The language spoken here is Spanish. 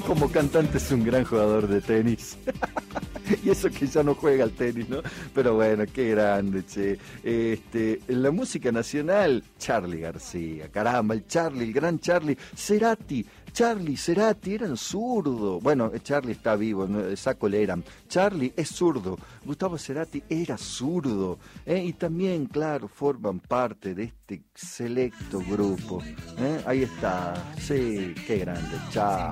Como cantante es un gran jugador de tenis. Y eso que ya no juega al tenis, ¿no? Pero bueno, qué grande, che. En la música nacional, Charly García, caramba, el Charly, el gran Charly, Cerati, Charly, Cerati, eran zurdo. Bueno, Charly está vivo, ¿no? Saco le eran. Charly es zurdo, Gustavo Cerati era zurdo, y también, claro, forman parte de este selecto grupo. Ahí está, sí, qué grande, chao.